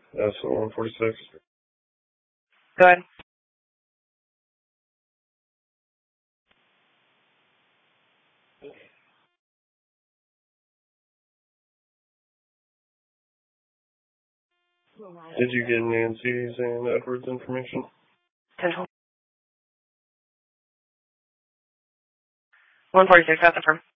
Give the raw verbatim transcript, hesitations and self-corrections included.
That's one forty-six. Go ahead. Did you get Nancy's and Edward's information? Central. one forty-six, that's the firm.